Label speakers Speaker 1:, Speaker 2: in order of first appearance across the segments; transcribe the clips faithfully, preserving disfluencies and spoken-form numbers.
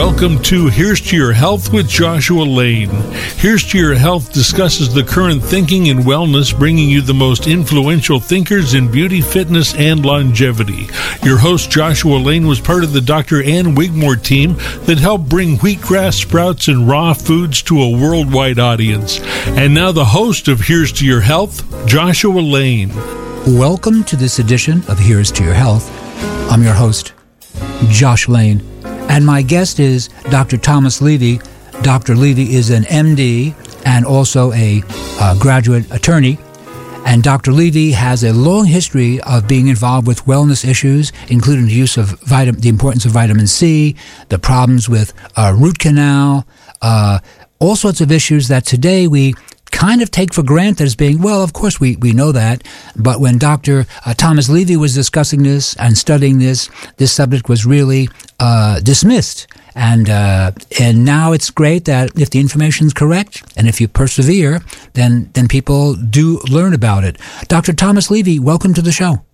Speaker 1: Welcome to Here's to Your Health with Joshua Lane. Here's to Your Health discusses the current thinking in wellness, bringing you the most influential thinkers in beauty, fitness, and longevity. Your host, Joshua Lane, was part of the Doctor Ann Wigmore team that helped bring wheatgrass sprouts and raw foods to a worldwide audience. And now the host of Here's to Your Health, Joshua Lane.
Speaker 2: Welcome to this edition of Here's to Your Health. I'm your host, Josh Lane. And my guest is Doctor Thomas Levy. Doctor Levy is an M D and also a uh, graduate attorney. And Doctor Levy has a long history of being involved with wellness issues, including the use of vitamin, the importance of vitamin C, the problems with uh, root canal, uh, all sorts of issues that today we kind of take for granted as being, well, of course we, we know that. But when Doctor Uh, Thomas Levy was discussing this and studying this, this subject was really uh, dismissed. And uh, and now it's great that if the information is correct and if you persevere, then, then people do learn about it. Doctor Thomas Levy, welcome to the show.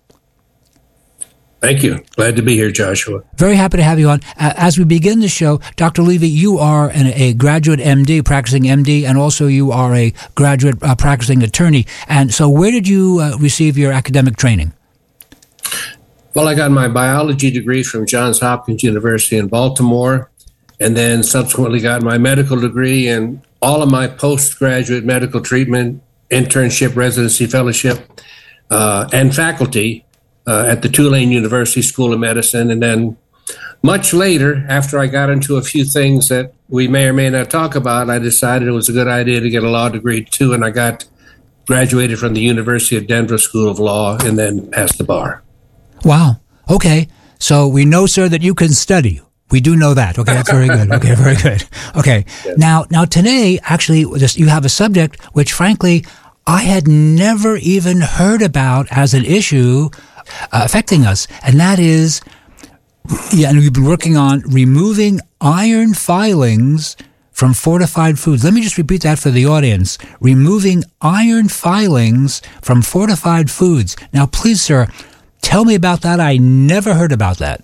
Speaker 3: Thank you. Glad to be here, Joshua.
Speaker 2: Very happy to have you on. Uh, as we begin the show, Doctor Levy, you are an, a graduate M D, practicing M D, and also you are a graduate uh, practicing attorney. And so where did you uh, receive your academic training?
Speaker 3: Well, I got my biology degree from Johns Hopkins University in Baltimore, and then subsequently got my medical degree, and all of my postgraduate medical treatment, internship, residency, fellowship, uh, and faculty Uh, at the Tulane University School of Medicine. And then much later, after I got into a few things that we may or may not talk about, I decided it was a good idea to get a law degree too. And I got graduated from the University of Denver School of Law and then passed the bar.
Speaker 2: Wow. Okay. So we know, sir, that you can study. We do know that. Okay, that's very good. Okay, very good. Okay. Yes. Now, now today, actually, just, you have a subject which, frankly, I had never even heard about as an issue Uh, affecting us, and that is, yeah, and we've been working on removing iron filings from fortified foods. Let me just repeat that for the audience. Removing iron filings from fortified foods. Now, please, sir, tell me about that. I never heard about that.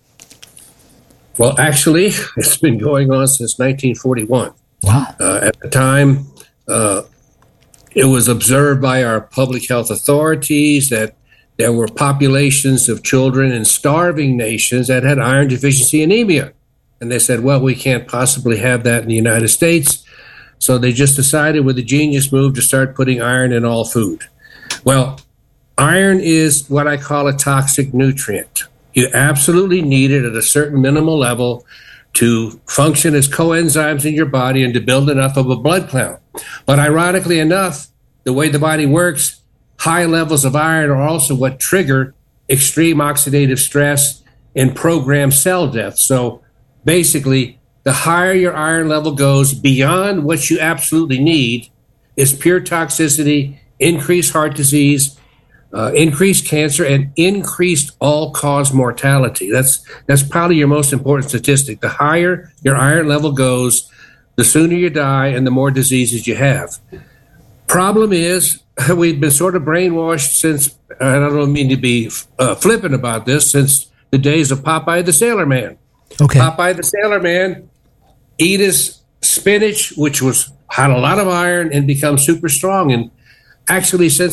Speaker 3: Well, actually, it's been going on since nineteen forty-one.
Speaker 2: Wow.
Speaker 3: Uh, at the time, uh, it was observed by our public health authorities that there were populations of children in starving nations that had iron deficiency anemia. And they said, well, we can't possibly have that in the United States. So they just decided with a genius move to start putting iron in all food. Well, iron is what I call a toxic nutrient. You absolutely need it at a certain minimal level to function as coenzymes in your body and to build enough of a blood clot. But ironically enough, the way the body works, high levels of iron are also what trigger extreme oxidative stress and program cell death. So basically, the higher your iron level goes beyond what you absolutely need is pure toxicity, increased heart disease, uh, increased cancer, and increased all-cause mortality. That's that's probably your most important statistic. The higher your iron level goes, the sooner you die and the more diseases you have. Problem is, we've been sort of brainwashed since, I don't mean to be uh, flippant about this, since the days of Popeye the Sailor Man.
Speaker 2: Okay.
Speaker 3: Popeye the Sailor Man, eat his spinach, which was had a lot of iron, and become super strong. And actually, since